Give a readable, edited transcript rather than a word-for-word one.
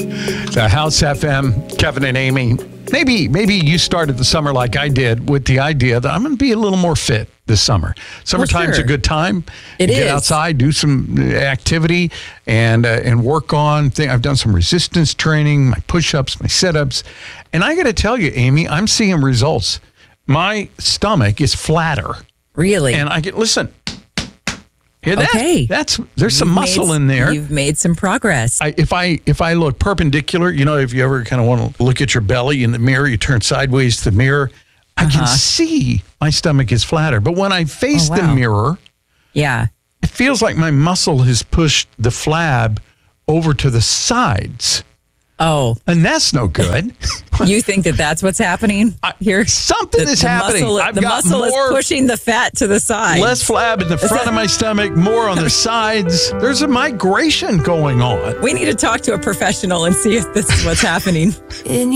The House FM, Kevin and Amy. Maybe you started the summer like I did with the idea that I'm going to be a little more fit this summer. Summertime's a good time. It is. Get outside, do some activity, and work on things. I've done some resistance training, my push-ups, my sit-ups. And I got to tell you, Amy, I'm seeing results. My stomach is flatter. Really? And listen. Hear that? Okay. There's some muscle in there. You've made some progress. If I look perpendicular, if you ever kind of want to look at your belly in the mirror, you turn sideways to the mirror, I can see my stomach is flatter. But when I face the mirror, it feels like my muscle has pushed the flab over to the sides. Oh. And that's no good. You think that's what's happening here? Something is happening. The muscle is pushing the fat to the side. Less flab in the front of my stomach, more on the sides. There's a migration going on. We need to talk to a professional and see if this is what's happening.